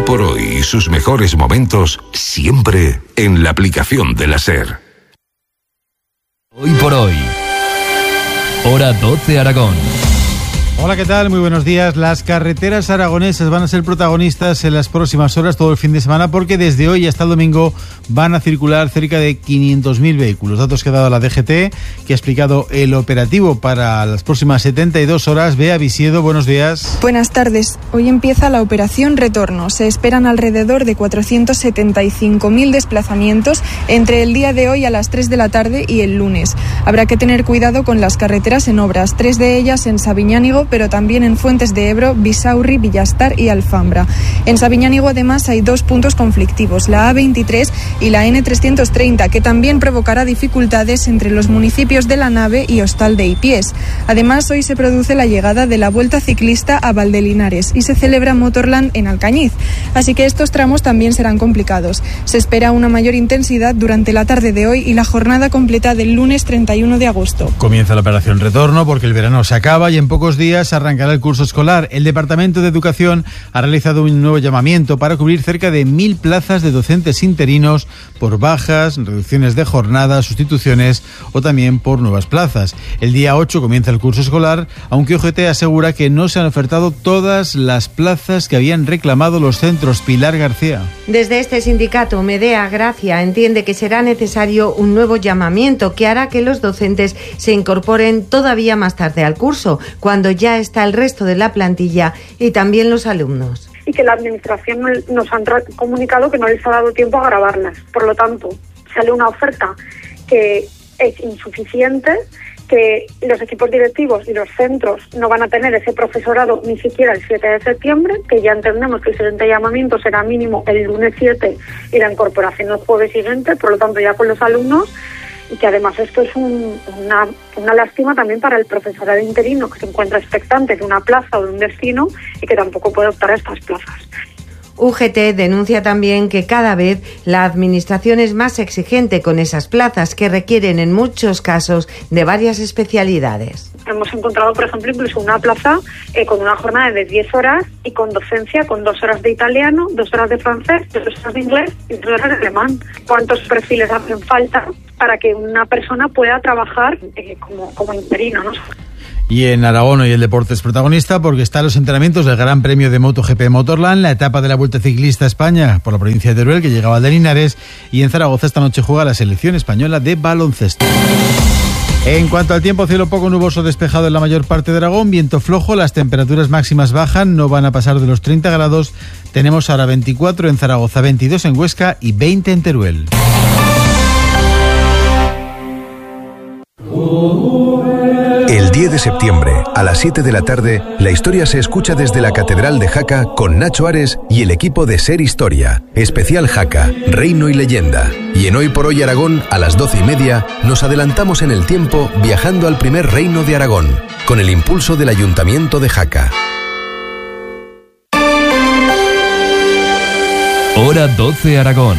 por hoy y sus mejores momentos siempre en la aplicación de la SER. Hoy por hoy. Hora 12 Aragón. Hola, ¿qué tal? Muy buenos días. Las carreteras aragonesas van a ser protagonistas en las próximas horas, todo el fin de semana, porque desde hoy hasta el domingo van a circular cerca de 500.000 vehículos. Datos que ha dado la DGT, que ha explicado el operativo para las próximas 72 horas. Bea Visiedo, buenos días. Buenas tardes. Hoy empieza la operación Retorno. Se esperan alrededor de 475.000 desplazamientos entre el día de hoy a las 3 de la tarde y el lunes. Habrá que tener cuidado con las carreteras en obras, 3 de ellas en Sabiñánigo, pero también en Fuentes de Ebro, Bisaurri, Villastar y Alfambra. En Sabiñánigo además hay 2 puntos conflictivos, la A23 y la N330, que también provocará dificultades entre los municipios de La Nave y Hostal de Ipiés. Además, hoy se produce la llegada de la Vuelta Ciclista a Valdelinares y se celebra Motorland en Alcañiz, así que estos tramos también serán complicados. Se espera una mayor intensidad durante la tarde de hoy y la jornada completa del lunes 31 de agosto. Comienza la operación Retorno porque el verano se acaba y en pocos días arrancará el curso escolar. El Departamento de Educación ha realizado un nuevo llamamiento para cubrir cerca de 1.000 plazas de docentes interinos por bajas, reducciones de jornada, sustituciones o también por nuevas plazas. El día 8 comienza el curso escolar, aunque UGT asegura que no se han ofertado todas las plazas que habían reclamado los centros. Pilar García. Desde este sindicato, Medea Gracia entiende que será necesario un nuevo llamamiento que hará que los docentes se incorporen todavía más tarde al curso, cuando ya está el resto de la plantilla y también los alumnos. Y que la administración nos han comunicado que no les ha dado tiempo a grabarlas. Por lo tanto, sale una oferta que es insuficiente, que los equipos directivos y los centros no van a tener ese profesorado ni siquiera el 7 de septiembre, que ya entendemos que el siguiente llamamiento será mínimo el lunes 7 y la incorporación el jueves siguiente, por lo tanto ya con los alumnos. Y que además esto es una lástima también para el profesorado interino, que se encuentra expectante de una plaza o de un destino y que tampoco puede optar a estas plazas. UGT denuncia también que cada vez la administración es más exigente con esas plazas que requieren en muchos casos de varias especialidades. Hemos encontrado, por ejemplo, incluso una plaza con una jornada de 10 horas y con docencia, con 2 horas de italiano, 2 horas de francés, 2 horas de inglés y 2 horas de alemán. ¿Cuántos perfiles hacen falta para que una persona pueda trabajar como interino, ¿no? Y en Aragón hoy el deporte es protagonista porque están los entrenamientos del Gran Premio de MotoGP Motorland, la etapa de la Vuelta Ciclista a España por la provincia de Teruel, que llegaba a Linares, y en Zaragoza esta noche juega la selección española de baloncesto. En cuanto al tiempo, cielo poco nuboso despejado en la mayor parte de Aragón, viento flojo, las temperaturas máximas bajan, no van a pasar de los 30 grados. Tenemos ahora 24 en Zaragoza, 22 en Huesca y 20 en Teruel. El 10 de septiembre, a las 7 de la tarde, la historia se escucha desde la Catedral de Jaca con Nacho Ares y el equipo de Ser Historia. Especial Jaca, Reino y Leyenda. Y en Hoy por Hoy Aragón, a las 12:30, nos adelantamos en el tiempo viajando al primer reino de Aragón, con el impulso del Ayuntamiento de Jaca. Hora 12 Aragón.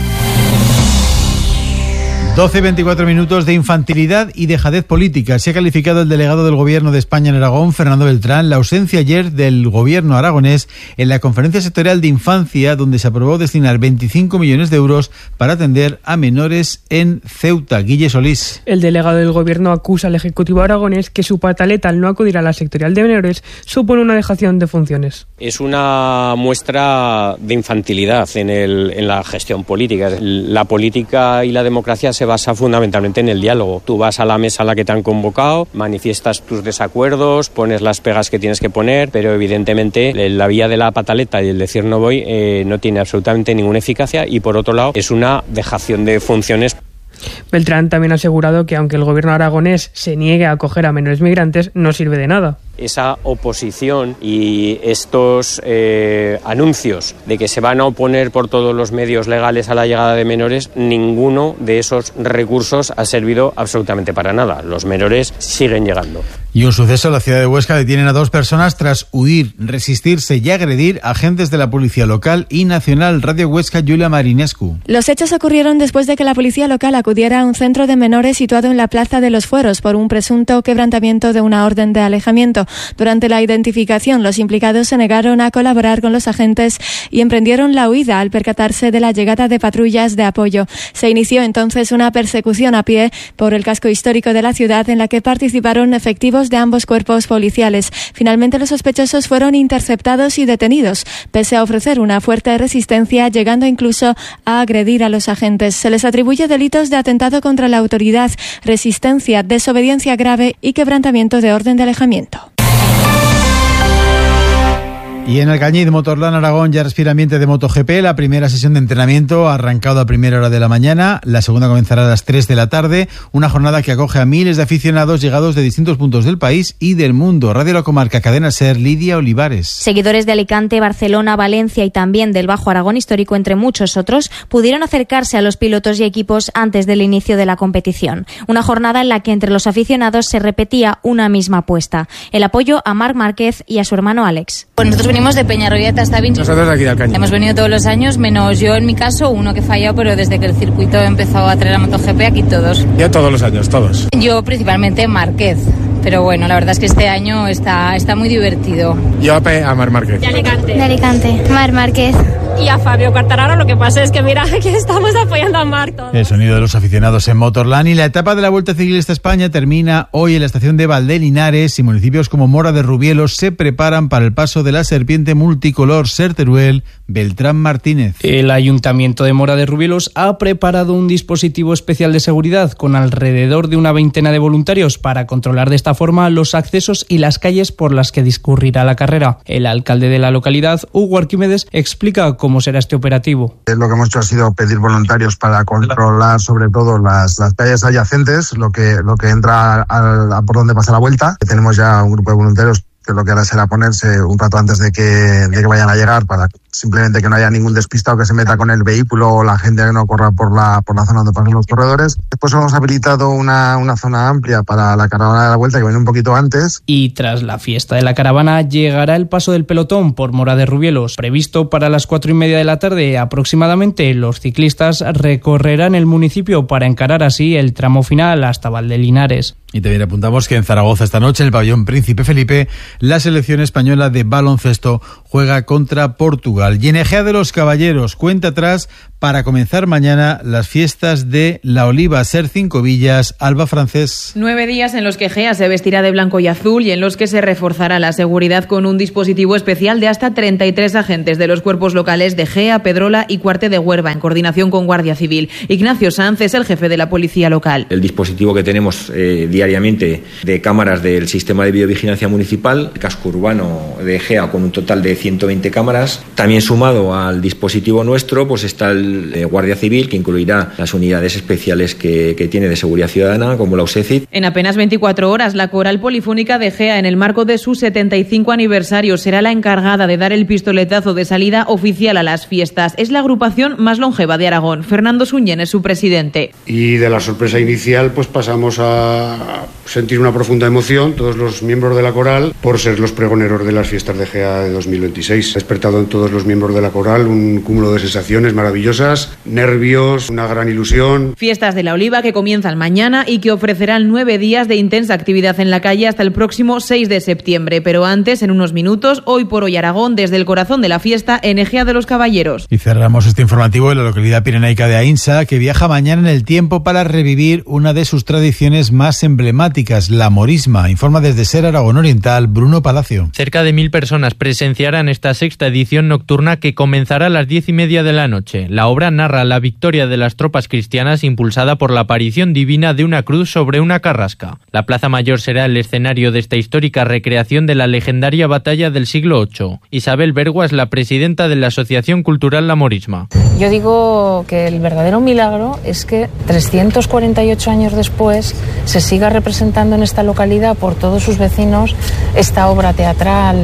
12 y 24 minutos de infantilidad y dejadez política. Se ha calificado el delegado del Gobierno de España en Aragón, Fernando Beltrán, la ausencia ayer del Gobierno aragonés en la Conferencia Sectorial de Infancia, donde se aprobó destinar 25 millones de euros para atender a menores en Ceuta. Guille Solís. El delegado del Gobierno acusa al Ejecutivo aragonés que su pataleta al no acudir a la sectorial de menores supone una dejación de funciones. Es una muestra de infantilidad en la gestión política. La política y la democracia se basa fundamentalmente en el diálogo. Tú vas a la mesa a la que te han convocado, manifiestas tus desacuerdos, pones las pegas que tienes que poner, pero evidentemente la vía de la pataleta y el decir no voy no tiene absolutamente ninguna eficacia y por otro lado es una dejación de funciones. Beltrán también ha asegurado que aunque el gobierno aragonés se niegue a acoger a menores migrantes, no sirve de nada. Esa oposición y estos anuncios de que se van a oponer por todos los medios legales a la llegada de menores, ninguno de esos recursos ha servido absolutamente para nada. Los menores siguen llegando. Y un suceso en la ciudad de Huesca: detienen a 2 personas tras huir, resistirse y agredir a agentes de la policía local y nacional. Radio Huesca, Julia Marinescu. Los hechos ocurrieron después de que la policía local acudiera a un centro de menores situado en la Plaza de los Fueros por un presunto quebrantamiento de una orden de alejamiento. Durante la identificación, los implicados se negaron a colaborar con los agentes y emprendieron la huida al percatarse de la llegada de patrullas de apoyo. Se inició entonces una persecución a pie por el casco histórico de la ciudad en la que participaron efectivos de ambos cuerpos policiales. Finalmente, los sospechosos fueron interceptados y detenidos, pese a ofrecer una fuerte resistencia, llegando incluso a agredir a los agentes. Se les atribuye delitos de atentado contra la autoridad, resistencia, desobediencia grave y quebrantamiento de orden de alejamiento. Y en Alcañiz, Motorland Aragón ya respira ambiente de MotoGP. La primera sesión de entrenamiento ha arrancado a primera hora de la mañana. La segunda comenzará a las 3 de la tarde. Una jornada que acoge a miles de aficionados llegados de distintos puntos del país y del mundo. Radio La Comarca, Cadena SER, Lidia Olivares. Seguidores de Alicante, Barcelona, Valencia y también del Bajo Aragón Histórico, entre muchos otros, pudieron acercarse a los pilotos y equipos antes del inicio de la competición. Una jornada en la que entre los aficionados se repetía una misma apuesta: el apoyo a Marc Márquez y a su hermano Alex. Pues nosotros venimos de Peñarroya hasta Vinci. Nosotros de aquí de Alcañiz. Hemos venido todos los años, menos yo en mi caso, uno que falló, pero desde que el circuito empezó a traer a MotoGP, aquí todos. Yo todos los años, todos. Yo principalmente Márquez, pero bueno, la verdad es que este año está muy divertido. Yo a Marc Márquez. De Alicante. De Alicante, Marc Márquez. Y a Fabio Quartararo. Lo que pasa es que mira, aquí estamos apoyando a Marc todos. El sonido de los aficionados en Motorland. Y la etapa de la Vuelta Ciclista España termina hoy en la estación de Valdelinares, y municipios como Mora de Rubielos se preparan para el paso de la serpiente multicolor Ser Teruel Beltrán Martínez. El Ayuntamiento de Mora de Rubielos ha preparado un dispositivo especial de seguridad con alrededor de una veintena de voluntarios para controlar de esta forma los accesos y las calles por las que discurrirá la carrera. El alcalde de la localidad, Hugo Arquímedes, explica cómo será este operativo. Lo que hemos hecho ha sido pedir voluntarios para controlar sobre todo las calles adyacentes, lo que entra por donde pasa la vuelta. Tenemos ya un grupo de voluntarios que lo que hará será ponerse un rato antes de que vayan a llegar, para simplemente que no haya ningún despistado que se meta con el vehículo o la gente que no corra por la zona donde pasan los corredores. Después hemos habilitado una zona amplia para la caravana de la vuelta, que viene un poquito antes. Y tras la fiesta de la caravana llegará el paso del pelotón por Mora de Rubielos. Previsto para las 4:30 de la tarde aproximadamente, los ciclistas recorrerán el municipio para encarar así el tramo final hasta Valdelinares. Y también apuntamos que en Zaragoza esta noche, en el pabellón Príncipe Felipe, la selección española de baloncesto juega contra Portugal. Y en Ejea de los Caballeros, cuenta atrás para comenzar mañana las fiestas de la Oliva Ser 5 Villas, Alba Francés. 9 días en los que Ejea se vestirá de blanco y azul y en los que se reforzará la seguridad con un dispositivo especial de hasta 33 agentes de los cuerpos locales de Ejea, Pedrola y Cuarte de Huerva, en coordinación con Guardia Civil. Ignacio Sanz es el jefe de la policía local. El dispositivo que tenemos diariamente de cámaras del sistema de videovigilancia municipal, el casco urbano de Ejea con un total de 120 cámaras. También sumado al dispositivo nuestro, pues está el Guardia Civil, que incluirá las unidades especiales que tiene de seguridad ciudadana, como la USECID. En apenas 24 horas, la Coral Polifónica de Ejea, en el marco de su 75 aniversario, será la encargada de dar el pistoletazo de salida oficial a las fiestas. Es la agrupación más longeva de Aragón. Fernando Suñén es su presidente. Y de la sorpresa inicial, pues pasamos a sentir una profunda emoción, todos los miembros de la Coral, por ser los pregoneros de las fiestas de Ejea de 2026. Ha despertado en todos los miembros de la Coral un cúmulo de sensaciones maravillosas, nervios, una gran ilusión. Fiestas de la Oliva que comienzan mañana y que ofrecerán 9 días de intensa actividad en la calle hasta el próximo 6 de septiembre. Pero antes, en unos minutos, Hoy por Hoy Aragón, desde el corazón de la fiesta en Ejea de los Caballeros. Y cerramos este informativo en la localidad pirenaica de Aínsa, que viaja mañana en el tiempo para revivir una de sus tradiciones más emblemáticas, la morisma. Informa desde SER Aragón Oriental, Bruno Palacio. Cerca de 1000 personas presenciarán esta sexta edición nocturna que comenzará a las 10:30 de la noche. La obra narra la victoria de las tropas cristianas impulsada por la aparición divina de una cruz sobre una carrasca. La Plaza Mayor será el escenario de esta histórica recreación de la legendaria batalla del siglo VIII. Isabel Bergua es la presidenta de la Asociación Cultural La Morisma. Yo digo que el verdadero milagro es que 348 años después se siga representando en esta localidad por todos sus vecinos esta obra teatral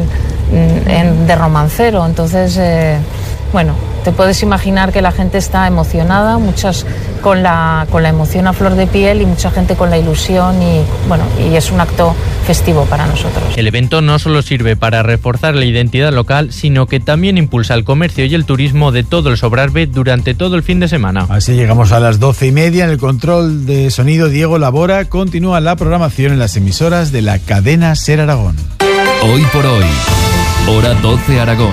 de romancero. Entonces, bueno, te puedes imaginar que la gente está emocionada, muchas con la emoción a flor de piel y mucha gente con la ilusión y es un acto festivo para nosotros. El evento no solo sirve para reforzar la identidad local, sino que también impulsa el comercio y el turismo de todo el Sobrarbe durante todo el fin de semana. Así llegamos a las 12:30. En el control de sonido, Diego Labora. Continúa la programación en las emisoras de la cadena SER Aragón. Hoy por hoy, hora 12 Aragón.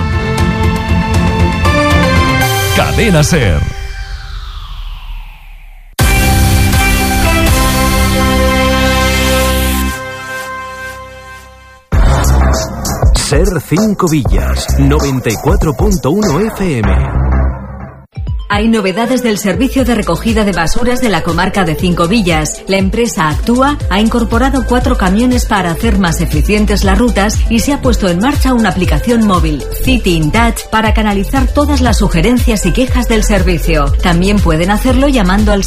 Cadena SER. SER 5 Villas, 94.1 FM. Hay novedades del servicio de recogida de basuras de la comarca de Cinco Villas. La empresa Actúa ha incorporado 4 camiones para hacer más eficientes las rutas y se ha puesto en marcha una aplicación móvil, City in Touch, para canalizar todas las sugerencias y quejas del servicio. También pueden hacerlo llamando al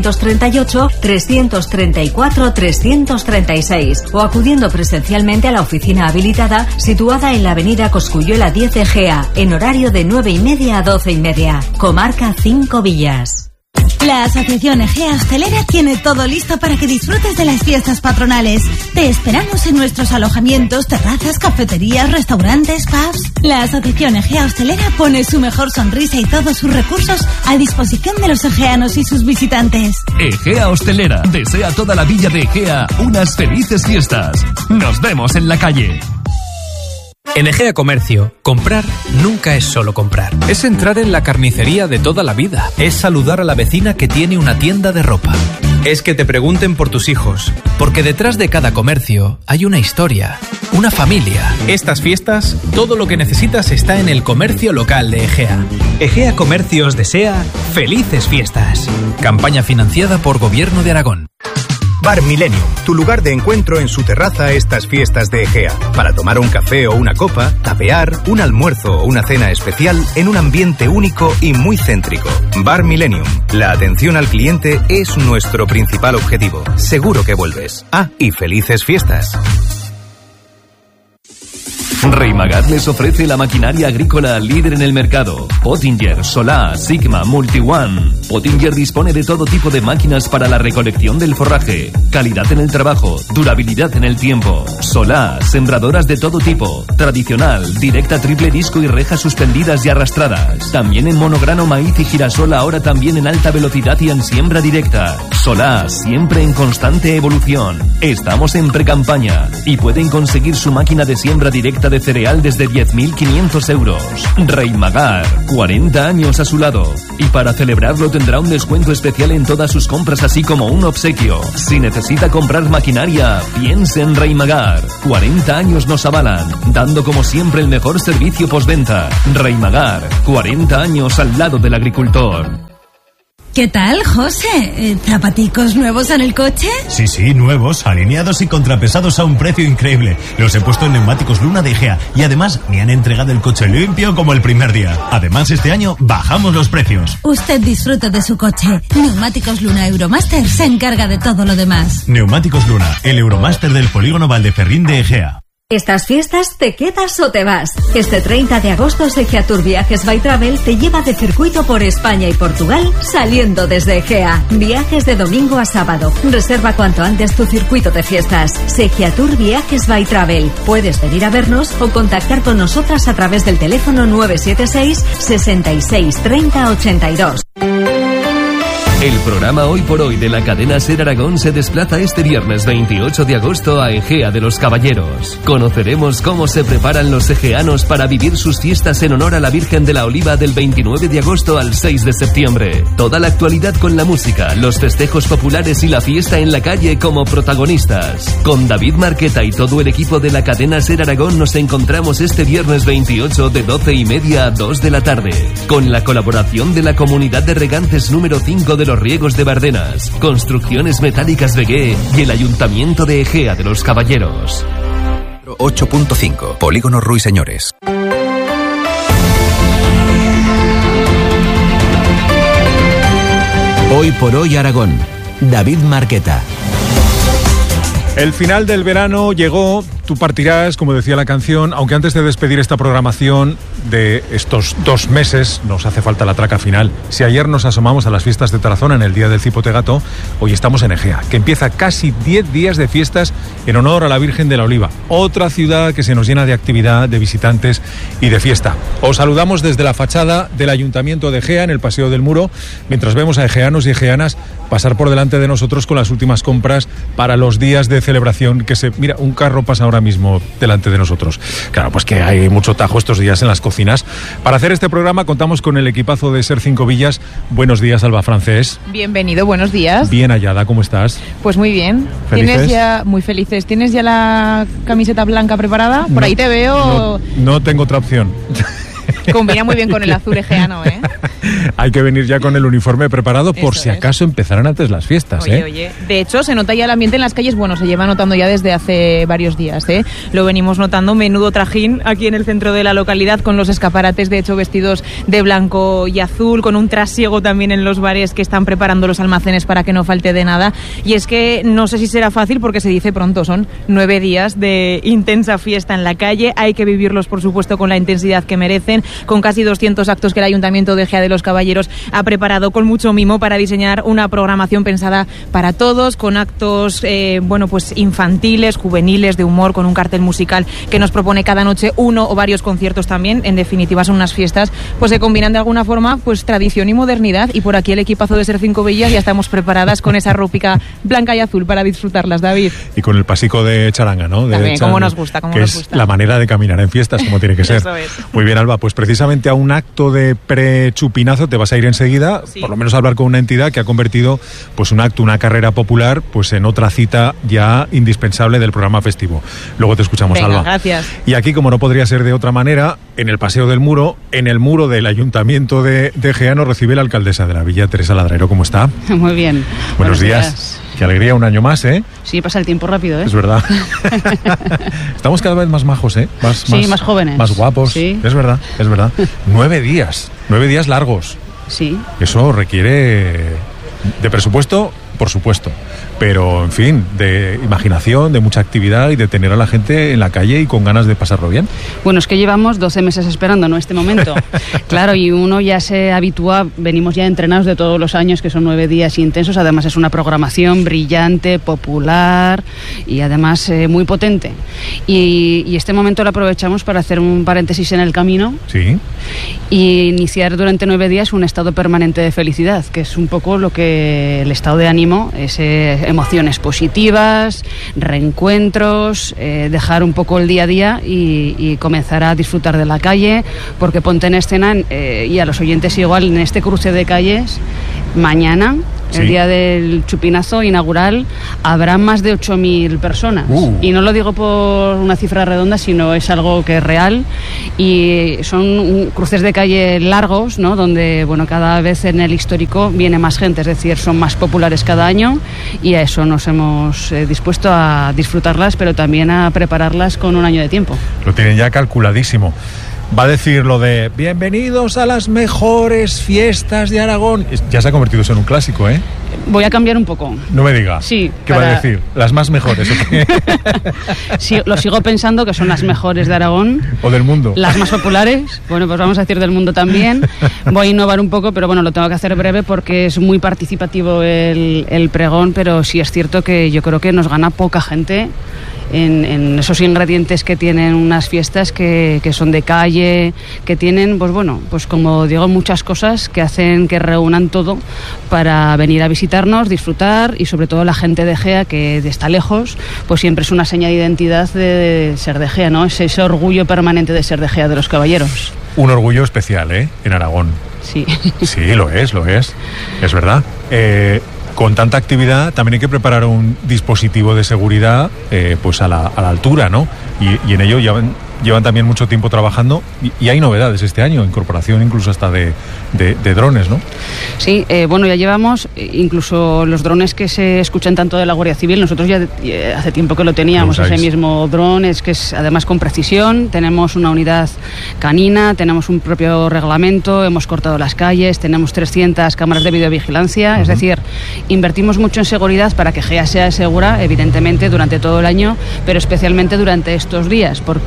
638-334-336 o acudiendo presencialmente a la oficina habilitada situada en la avenida Cosculluela 10 de Gea, en horario de 9:30 a 12:30. Comarca Cinco Villas. La Asociación Egea Hostelera tiene todo listo para que disfrutes de las fiestas patronales. Te esperamos en nuestros alojamientos, terrazas, cafeterías, restaurantes, pubs. La Asociación Egea Hostelera pone su mejor sonrisa y todos sus recursos a disposición de los egeanos y sus visitantes. Egea Hostelera desea a toda la villa de Egea unas felices fiestas. Nos vemos en la calle. En Egea Comercio, comprar nunca es solo comprar. Es entrar en la carnicería de toda la vida. Es saludar a la vecina que tiene una tienda de ropa. Es que te pregunten por tus hijos. Porque detrás de cada comercio hay una historia, una familia. Estas fiestas, todo lo que necesitas está en el comercio local de Egea. Egea Comercio os desea felices fiestas. Campaña financiada por Gobierno de Aragón. Bar Millennium, tu lugar de encuentro en su terraza estas fiestas de Egea. Para tomar un café o una copa, tapear, un almuerzo o una cena especial en un ambiente único y muy céntrico. Bar Millennium, la atención al cliente es nuestro principal objetivo. Seguro que vuelves. Ah, y felices fiestas. Reimagar les ofrece la maquinaria agrícola líder en el mercado. Pottinger, Solá, Sigma, MultiOne. Pottinger dispone de todo tipo de máquinas para la recolección del forraje. Calidad en el trabajo, durabilidad en el tiempo. Solá, sembradoras de todo tipo. Tradicional, directa, triple disco y rejas suspendidas y arrastradas. También en monograno, maíz y girasol, ahora también en alta velocidad y en siembra directa. Solá, siempre en constante evolución. Estamos en precampaña y pueden conseguir su máquina de siembra directa de cereal desde 10.500 euros. Reimagar, 40 años a su lado. Y para celebrarlo tendrá un descuento especial en todas sus compras, así como un obsequio. Si necesita comprar maquinaria, piense en Reimagar. 40 años nos avalan, dando como siempre el mejor servicio postventa. Reimagar, 40 años al lado del agricultor. ¿Qué tal, José? ¿Zapaticos nuevos en el coche? Sí, nuevos, alineados y contrapesados a un precio increíble. Los he puesto en Neumáticos Luna de Egea y además me han entregado el coche limpio como el primer día. Además, este año bajamos los precios. Usted disfruta de su coche. Neumáticos Luna Euromaster se encarga de todo lo demás. Neumáticos Luna, el Euromaster del Polígono Valdeferrín de Egea. Estas fiestas, ¿te quedas o te vas? Este 30 de agosto, Segiatur Viajes by Travel te lleva de circuito por España y Portugal, saliendo desde Egea. Viajes de domingo a sábado. Reserva cuanto antes tu circuito de fiestas. Segiatur Viajes by Travel. Puedes venir a vernos o contactar con nosotras a través del teléfono 976 66 30 82. El programa Hoy por Hoy de la cadena SER Aragón se desplaza este viernes 28 de agosto a Egea de los Caballeros. Conoceremos cómo se preparan los egeanos para vivir sus fiestas en honor a la Virgen de la Oliva del 29 de agosto al 6 de septiembre. Toda la actualidad con la música, los festejos populares y la fiesta en la calle como protagonistas. Con David Marqueta y todo el equipo de la cadena SER Aragón nos encontramos este viernes 28 de 12:30 a 2 de la tarde. Con la colaboración de la Comunidad de Regantes número 5 de los Riegos de Bardenas, Construcciones Metálicas Vegué y el Ayuntamiento de Egea de los Caballeros. 8.5, Polígono Ruiseñores. Hoy por hoy Aragón. David Marqueta. El final del verano llegó, tú partirás, como decía la canción, aunque antes de despedir esta programación de estos 2 meses nos hace falta la traca final. Si ayer nos asomamos a las fiestas de Tarazona en el Día del Cipote Gato, hoy estamos en Egea, que empieza casi 10 días de fiestas en honor a la Virgen de la Oliva. Otra ciudad que se nos llena de actividad, de visitantes y de fiesta. Os saludamos desde la fachada del Ayuntamiento de Egea, en el Paseo del Muro, mientras vemos a egeanos y egeanas pasar por delante de nosotros con las últimas compras para los días de celebración Mira, un carro pasa ahora mismo delante de nosotros. Claro, pues que hay mucho tajo estos días en las cocinas. Para hacer este programa contamos con el equipazo de Ser Cinco Villas. Buenos días, Alba Francés. Bienvenido, buenos días. Bien hallada, ¿cómo estás? Pues muy bien. ¿Felices? Muy felices. ¿Tienes ya la camiseta blanca preparada? Por ahí te veo. No tengo otra opción. Combina muy bien con el azul egeano, ¿eh? Hay que venir ya con el uniforme preparado por si acaso empezaran antes las fiestas, Oye, de hecho se nota ya el ambiente en las calles, bueno, se lleva notando ya desde hace varios días, ¿eh? Lo venimos notando, menudo trajín aquí en el centro de la localidad, con los escaparates de hecho vestidos de blanco y azul, con un trasiego también en los bares que están preparando los almacenes para que no falte de nada. Y es que no sé si será fácil porque se dice pronto, son 9 días de intensa fiesta en la calle, hay que vivirlos por supuesto con la intensidad que merecen, con casi 200 actos que el Ayuntamiento de Egea de los Caballeros ha preparado con mucho mimo para diseñar una programación pensada para todos, con actos pues infantiles, juveniles, de humor, con un cartel musical que nos propone cada noche uno o varios conciertos también. En definitiva son unas fiestas pues que combinan de alguna forma pues tradición y modernidad, y por aquí el equipazo de Ser Cinco Villas ya estamos preparadas con esa rópica blanca y azul para disfrutarlas, David. Y con el pasico de charanga, ¿no? También, como nos gusta, es la manera de caminar en fiestas, como tiene que ser. Eso es. Muy bien, Alba, pues precisamente a un acto de pre-chupinazo te vas a ir enseguida, sí. Por lo menos a hablar con una entidad que ha convertido pues un acto, una carrera popular, pues en otra cita ya indispensable del programa festivo. Luego te escuchamos, Venga, Alba. Gracias. Y aquí, como no podría ser de otra manera, en el Paseo del Muro, en el muro del Ayuntamiento de Egea, nos recibe la alcaldesa de la Villa, Teresa Ladrero. ¿Cómo está? Muy bien. Buenos días. Qué alegría, un año más, ¿eh? Sí, pasa el tiempo rápido, ¿eh? Es verdad. Estamos cada vez más majos, ¿eh? Más jóvenes. Más guapos. Sí. Es verdad. 9 días. 9 días largos. Sí. Eso requiere de presupuesto, por supuesto. Pero, en fin, de imaginación, de mucha actividad y de tener a la gente en la calle y con ganas de pasarlo bien. Bueno, es que llevamos 12 meses esperando, ¿no?, este momento. Claro, y uno ya se habitúa, venimos ya entrenados de todos los años, que son 9 días intensos. Además es una programación brillante, popular y además muy potente. Y este momento lo aprovechamos para hacer un paréntesis en el camino. Sí. Y iniciar durante 9 días un estado permanente de felicidad, que es un poco lo que el estado de ánimo, emociones positivas, reencuentros, dejar un poco el día a día y comenzar a disfrutar de la calle, porque ponte en escena, y a los oyentes igual, en este cruce de calles, mañana, sí, el día del chupinazo inaugural, habrá más de 8.000 personas. Y no lo digo por una cifra redonda, sino es algo que es real. Y son cruces de calle largos, ¿no?, donde, bueno, cada vez en el histórico viene más gente, es decir, son más populares cada año, y a eso nos hemos dispuesto a disfrutarlas, pero también a prepararlas con un año de tiempo. Lo tienen ya calculadísimo. Va a decir lo de bienvenidos a las mejores fiestas de Aragón. Ya se ha convertido eso en un clásico, ¿eh? Voy a cambiar un poco. No me diga. Sí. ¿Qué va a decir? Las más mejores. Sí, lo sigo pensando que son las mejores de Aragón. ¿O del mundo? Las más populares. Bueno, pues vamos a decir del mundo también. Voy a innovar un poco, pero bueno, lo tengo que hacer breve porque es muy participativo el pregón, pero sí es cierto que yo creo que nos gana poca gente en esos ingredientes que tienen unas fiestas que son de calle, que tienen, pues bueno, pues como digo, muchas cosas que hacen que reúnan todo para venir a visitarnos, disfrutar, y sobre todo la gente de Egea, que está lejos, pues siempre es una seña de identidad de ser de Egea, ¿no? Es ese orgullo permanente de ser de Egea de los Caballeros. Un orgullo especial, ¿eh?, en Aragón. Sí. Sí, lo es. Es verdad. Con tanta actividad también hay que preparar un dispositivo de seguridad pues a la altura, ¿no? Y en ello llevan también mucho tiempo trabajando, y hay novedades este año, incorporación incluso hasta de drones, ¿no? Sí, bueno, ya llevamos incluso los drones que se escuchan tanto de la Guardia Civil. Nosotros ya hace tiempo que lo teníamos, ese mismo dron, es que es además con precisión. Tenemos una unidad canina, tenemos un propio reglamento, hemos cortado las calles, tenemos 300 cámaras de videovigilancia. Es decir, invertimos mucho en seguridad para que Egea sea segura, evidentemente, durante todo el año, pero especialmente durante estos días, porque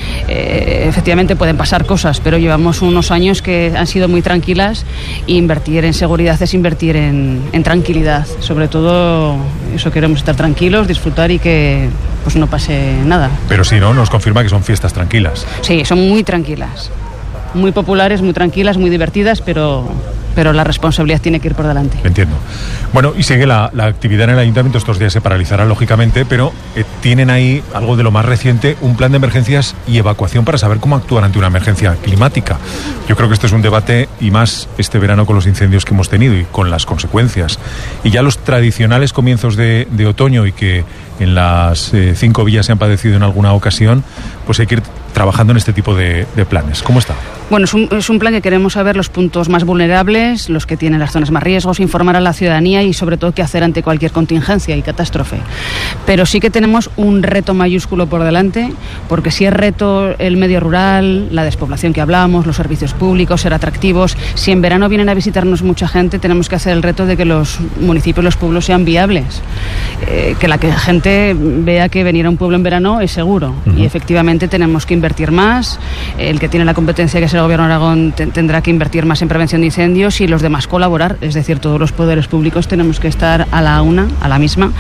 Efectivamente pueden pasar cosas, pero llevamos unos años que han sido muy tranquilas. Invertir en seguridad es invertir en tranquilidad. Sobre todo eso, queremos estar tranquilos, disfrutar y que pues no pase nada. Pero si no, nos confirma que son fiestas tranquilas. Sí, son muy tranquilas, muy populares, muy tranquilas, muy divertidas, pero la responsabilidad tiene que ir por delante. Entiendo. Bueno, y sigue la actividad en el ayuntamiento. Estos días se paralizará, lógicamente, pero tienen ahí algo de lo más reciente, un plan de emergencias y evacuación para saber cómo actuar ante una emergencia climática. Yo creo que este es un debate, y más este verano con los incendios que hemos tenido y con las consecuencias. Y ya los tradicionales comienzos de otoño, y que en las 5 villas se han padecido en alguna ocasión, pues hay que ir trabajando en este tipo de planes. ¿Cómo está? Bueno, es un plan que queremos saber los puntos más vulnerables, los que tienen las zonas más riesgos, informar a la ciudadanía y sobre todo qué hacer ante cualquier contingencia y catástrofe. Pero sí que tenemos un reto mayúsculo por delante, porque si es reto el medio rural, la despoblación que hablamos, los servicios públicos, ser atractivos, si en verano vienen a visitarnos mucha gente, tenemos que hacer el reto de que los municipios, los pueblos sean viables, que la gente vea que venir a un pueblo en verano es seguro. Y efectivamente tenemos que invertir más. El que tiene la competencia, que es el Gobierno de Aragón, tendrá que invertir más en prevención de incendios, y los demás colaborar, es decir, todos los poderes públicos tenemos que estar en la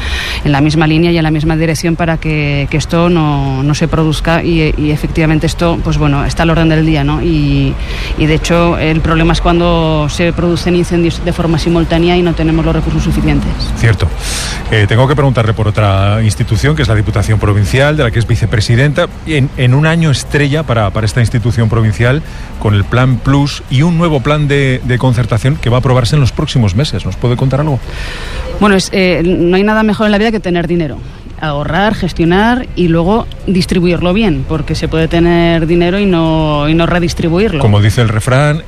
misma línea y en la misma dirección para que esto no se produzca y efectivamente esto, pues bueno, está al orden del día, ¿no? Y de hecho el problema es cuando se producen incendios de forma simultánea y no tenemos los recursos suficientes. Cierto. Tengo que preguntarle por otra institución, que es la Diputación Provincial, de la que es vicepresidenta, en un año estrella para esta institución provincial, con el Plan Plus y un nuevo plan de concertación que va a aprobarse en los próximos meses. ¿Nos puede contar algo? Bueno, no hay nada mejor en la vida que tener dinero. Ahorrar, gestionar y luego distribuirlo bien, porque se puede tener dinero y no redistribuirlo. Como dice el refrán,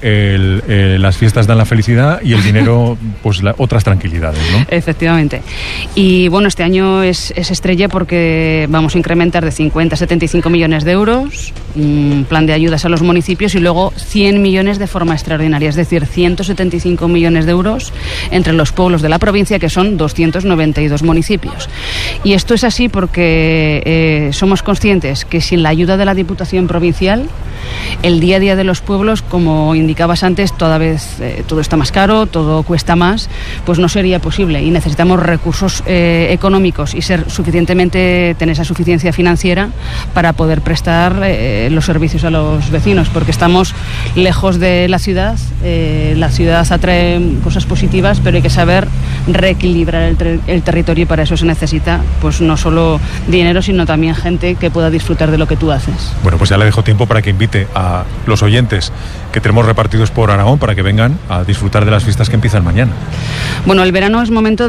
las fiestas dan la felicidad y el dinero pues otras tranquilidades, ¿no? Efectivamente. Y bueno, este año es estrella porque vamos a incrementar de 50 a 75 millones de euros, un plan de ayudas a los municipios, y luego 100 millones de forma extraordinaria, es decir, 175 millones de euros entre los pueblos de la provincia, que son 292 municipios. Y esto es así porque somos conscientes que sin la ayuda de la Diputación Provincial, el día a día de los pueblos, como indicabas antes, toda vez todo está más caro, todo cuesta más, pues no sería posible, y necesitamos recursos económicos y tener esa suficiencia financiera para poder prestar los servicios a los vecinos, porque estamos lejos de la ciudad. La ciudad atrae cosas positivas, pero hay que saber reequilibrar el territorio, y para eso se necesita pues no solo dinero, sino también gente que pueda disfrutar de lo que tú haces. Bueno, pues ya le dejo tiempo para que invite a los oyentes que tenemos repartidos por Aragón para que vengan a disfrutar de las fiestas que empiezan mañana. Bueno, el verano es momento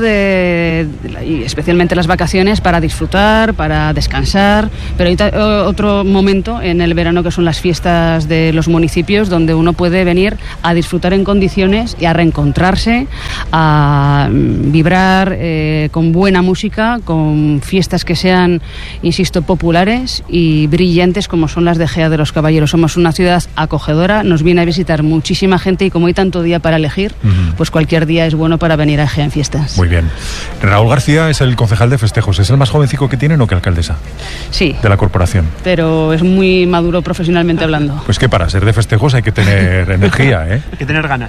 y especialmente las vacaciones, para disfrutar, para descansar, pero hay otro momento en el verano que son las fiestas de los municipios, donde uno puede venir a disfrutar en condiciones y a reencontrarse, a vibrar con buena música, con fiestas que sean, insisto, populares y brillantes, como son las de Gea de los Caballeros. Somos una ciudad acogedora, nos viene a visitar muchísima gente, y como hay tanto día para elegir, pues cualquier día es bueno para venir a Gea en fiestas. Muy bien. Raúl García es el concejal de festejos. ¿Es el más jovencico que tienen o que alcaldesa? Sí. De la corporación. Pero es muy maduro profesionalmente hablando. Pues que para ser de festejos hay que tener energía, ¿eh? Hay que tener ganas.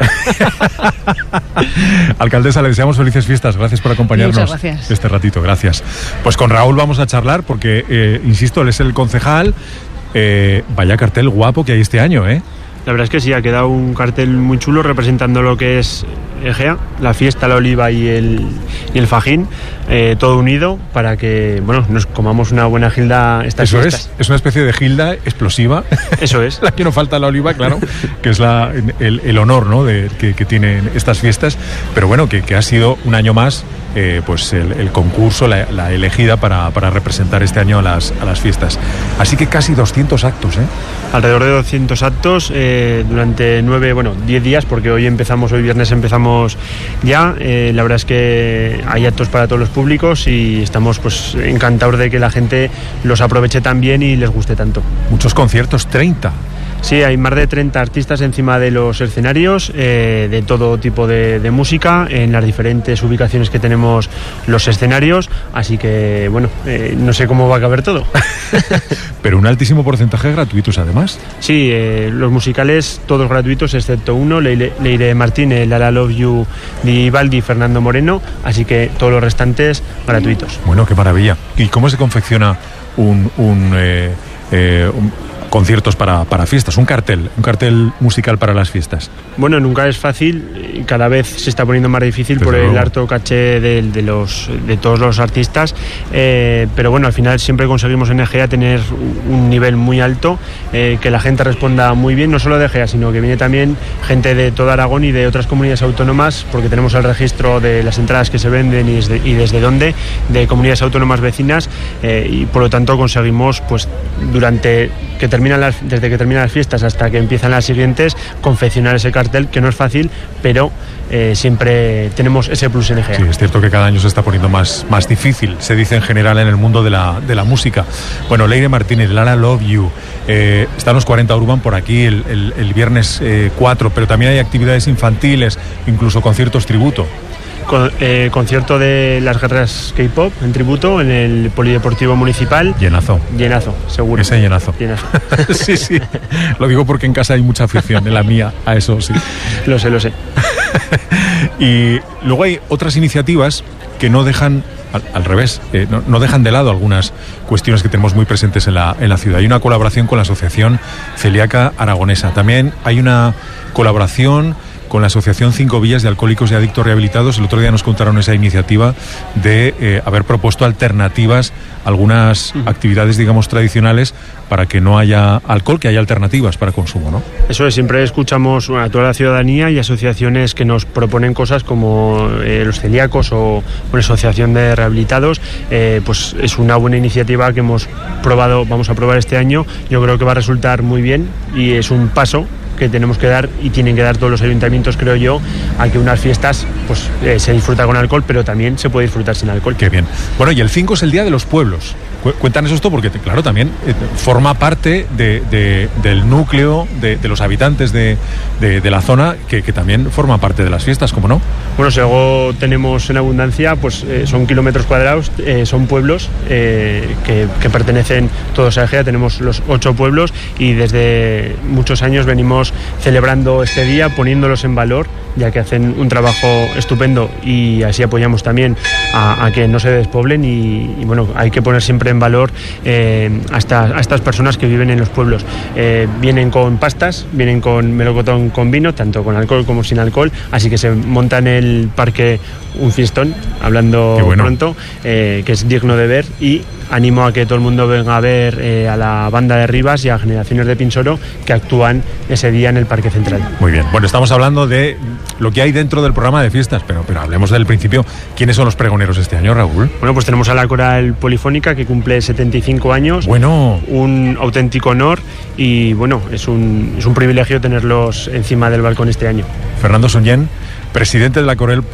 Alcaldesa, le deseamos felices fiestas. Gracias por acompañarnos. Muchas gracias. Este ratito, gracias. Pues con Raúl vamos a charlar porque, insisto, él es el concejal. Vaya cartel guapo que hay este año, ¿eh? La verdad es que sí, ha quedado un cartel muy chulo representando lo que es Egea, la fiesta, la oliva y el fajín, todo unido para que, bueno, nos comamos una buena gilda estas fiestas. Es una especie de gilda explosiva. Eso es. La que no falta la oliva, claro, que es el honor, ¿no?, que tienen estas fiestas, pero bueno, que ha sido un año más pues el concurso, la elegida para representar este año a las fiestas. Así que casi 200 actos, ¿eh? Alrededor de 200 actos durante 10 días, porque hoy viernes empezamos ya. La verdad es que hay actos para todos los públicos y estamos pues encantados de que la gente los aproveche tan bien y les guste tanto. Muchos conciertos, 30. Sí, hay más de 30 artistas encima de los escenarios, de todo tipo de música, en las diferentes ubicaciones que tenemos los escenarios, así que, bueno, no sé cómo va a caber todo. Pero un altísimo porcentaje gratuitos, además. Sí, los musicales todos gratuitos, excepto uno, Leire Martínez, Lara Love You, Di Vivaldi, Fernando Moreno, así que todos los restantes gratuitos. Bueno, qué maravilla. ¿Y cómo se confecciona un conciertos para fiestas, un cartel musical para las fiestas? Bueno, nunca es fácil, cada vez se está poniendo más difícil por el alto caché de todos los artistas, pero bueno, al final siempre conseguimos en Egea tener un nivel muy alto, que la gente responda muy bien, no solo de Egea, sino que viene también gente de todo Aragón y de otras comunidades autónomas, porque tenemos el registro de las entradas que se venden y desde dónde, de comunidades autónomas vecinas, y por lo tanto conseguimos, pues desde que terminan las fiestas hasta que empiezan las siguientes, confeccionar ese cartel, que no es fácil, pero siempre tenemos ese plus en Egea. Sí, es cierto que cada año se está poniendo más difícil, se dice en general en el mundo de la música. Bueno, Leire Martínez, Lara Love You, están los 40 Urban por aquí el viernes 4, pero también hay actividades infantiles, incluso conciertos tributo. Concierto de las guerras K-pop en tributo en el Polideportivo Municipal. Llenazo, seguro. Ese llenazo. Sí. Lo digo porque en casa hay mucha afición, en la mía, a eso sí. Lo sé. Y luego hay otras iniciativas que no dejan, al revés, no dejan de lado algunas cuestiones que tenemos muy presentes en la ciudad. Hay una colaboración con la Asociación Celíaca Aragonesa. También hay una colaboración con la Asociación 5 Villas de Alcohólicos y Adictos Rehabilitados. El otro día nos contaron esa iniciativa de haber propuesto alternativas a algunas actividades, digamos, tradicionales, para que no haya alcohol, que haya alternativas para consumo, ¿no? Eso es, siempre escuchamos a toda la ciudadanía y asociaciones que nos proponen cosas como los celíacos o una asociación de rehabilitados, pues es una buena iniciativa que vamos a probar este año. Yo creo que va a resultar muy bien y es un paso que tenemos que dar y tienen que dar todos los ayuntamientos, creo yo, a que unas fiestas pues se disfruta con alcohol, pero también se puede disfrutar sin alcohol. Qué bien. Bueno, y el 5 es el Día de los Pueblos. Cuéntanos esto porque, claro, también forma parte del núcleo de los habitantes de la zona, que también forma parte de las fiestas, ¿cómo no? Bueno, si algo tenemos en abundancia, pues son kilómetros cuadrados, son pueblos que pertenecen todos a Egea. Tenemos los 8 pueblos y desde muchos años venimos celebrando este día, poniéndolos en valor, ya que hacen un trabajo estupendo y así apoyamos también a que no se despoblen y bueno, hay que poner siempre en valor a estas personas que viven en los pueblos. Vienen con pastas, vienen con melocotón con vino, tanto con alcohol como sin alcohol, así que se monta en el parque un fiestón, hablando pronto, que es digno de ver, y animo a que todo el mundo venga a ver a la banda de Rivas y a Generaciones de Pinsoro, que actúan ese día en el Parque Central. Muy bien, bueno, estamos hablando de lo que hay dentro del programa de fiestas, pero hablemos del principio. ¿Quiénes son los pregoneros este año, Raúl? Bueno, pues tenemos a la Coral Polifónica, que cumple 75 años. Bueno. Un auténtico honor y bueno, es un privilegio tenerlos encima del balcón este año. Fernando Suñén, presidente de la Coral